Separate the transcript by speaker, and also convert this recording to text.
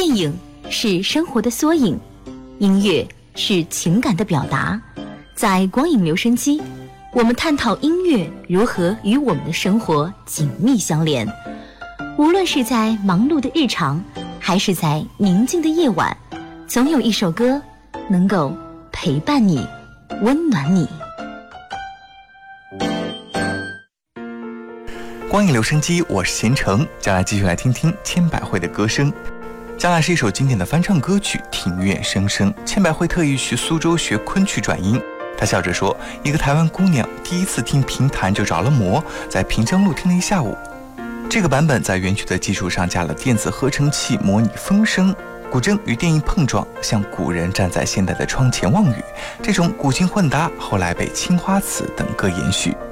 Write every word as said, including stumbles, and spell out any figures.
Speaker 1: 电影是生活的缩影，音乐是情感的表达。在光影留声机，我们探讨音乐如何与我们的生活紧密相连。无论是在忙碌的日常，还是在宁静的夜晚，总有一首歌能够陪伴你，温暖你。
Speaker 2: 光影留声机，我是贤成，将来继续来听听千百惠的歌声。将来是一首经典的翻唱歌曲《庭院声声》，千百惠特意去苏州学昆曲转音。她笑着说，一个台湾姑娘第一次听评弹就着了魔，在平江路听了一下午。这个版本在原曲的基础上加了电子合成器模拟风声，古筝与电音碰撞，像古人站在现代的窗前望雨。这种古今混搭后来被青花瓷等歌延续。